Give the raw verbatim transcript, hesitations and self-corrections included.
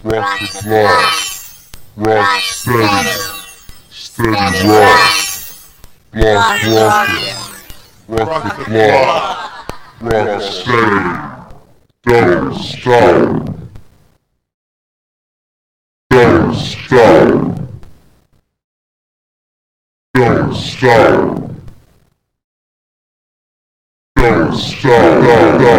rock the block, rock steady, steady rock, block rockin', rock the block, rock steady, don't stop, don't stop, don't stop, don't stop, don't stop.